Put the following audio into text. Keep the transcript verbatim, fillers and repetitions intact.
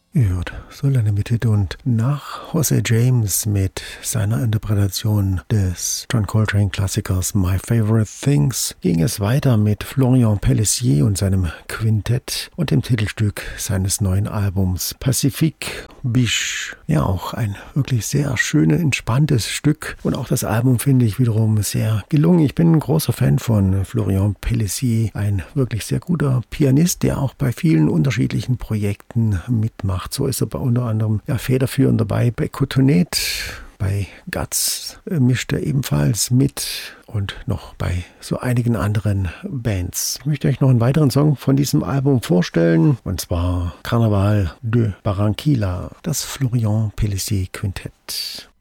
Ihr hört Soul Unlimited und nach Jose James mit seiner Interpretation des John Coltrane Klassikers My Favorite Things ging es weiter mit Florian Pellessier und seinem Quintett und dem Titelstück seines neuen Albums Pacifique Biche. Ja, auch ein wirklich sehr schönes, entspanntes Stück und auch das Album finde ich wiederum sehr gelungen. Ich bin ein großer Fan von Florian Pellessier, ein wirklich sehr guter Pianist, der auch bei vielen unterschiedlichen Projekten mitmacht. So ist er bei unter anderem ja, federführend dabei bei Cotonete, bei Guts äh, mischt er ebenfalls mit und noch bei so einigen anderen Bands. Ich möchte euch noch einen weiteren Song von diesem Album vorstellen, und zwar Carnaval de Barranquilla, das Florian Pellessier Quintett.